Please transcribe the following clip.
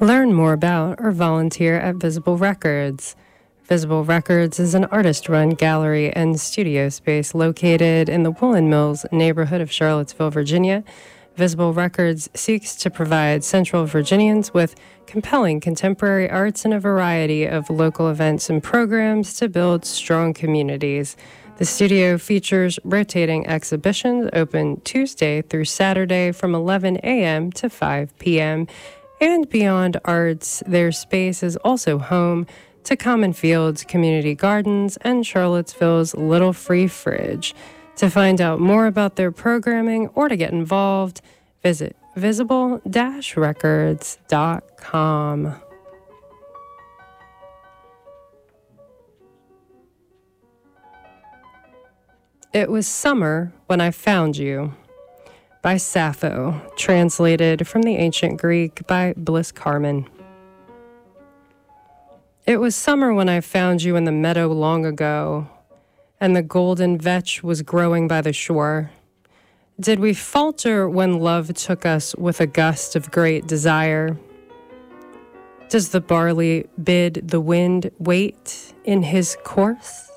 Learn more about or volunteer at Visible Records. Visible Records is an artist-run gallery and studio space located in the Woolen Mills neighborhood of Charlottesville, Virginia. Visible Records seeks to provide Central Virginians with compelling contemporary arts and a variety of local events and programs to build strong communities. The studio features rotating exhibitions open Tuesday through Saturday from 11 a.m. to 5 p.m. And beyond arts, their space is also home to Common Fields Community Gardens and Charlottesville's Little Free Fridge. To find out more about their programming or to get involved, visit visible-records.com. It was summer when I found you, by Sappho, translated from the ancient Greek by Bliss Carman. It was summer when I found you in the meadow long ago, and the golden vetch was growing by the shore. Did we falter when love took us with a gust of great desire? Does the barley bid the wind wait in his course?